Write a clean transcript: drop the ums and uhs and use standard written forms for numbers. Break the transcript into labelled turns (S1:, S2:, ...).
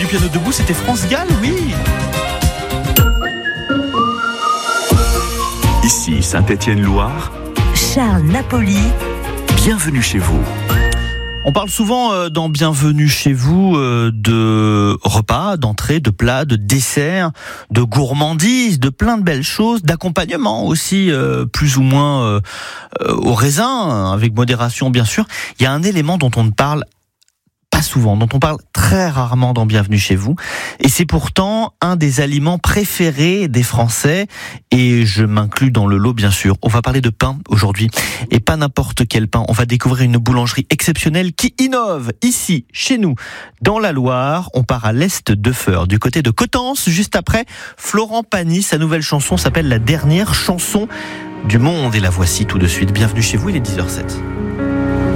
S1: piano debout, c'était France Gall, oui.
S2: Ici Saint-Étienne-Loire,
S3: Charles Napoli,
S2: bienvenue chez vous.
S1: On parle souvent dans Bienvenue chez vous de repas, d'entrées, de plats, de desserts, de gourmandises, de plein de belles choses, d'accompagnement aussi plus ou moins au raisin, avec modération bien sûr. Il y a un élément dont on ne parle pas souvent, dont on parle très rarement dans Bienvenue chez vous, et c'est pourtant un des aliments préférés des Français, et je m'inclus dans le lot bien sûr. On va parler de pain aujourd'hui, et pas n'importe quel pain. On va découvrir une boulangerie exceptionnelle qui innove ici, chez nous, dans la Loire. On part à l'est de Feur, du côté de Coutances, juste après Florent Pagny. Sa nouvelle chanson s'appelle La dernière chanson du monde, et la voici tout de suite. Bienvenue chez vous, il est 10h07.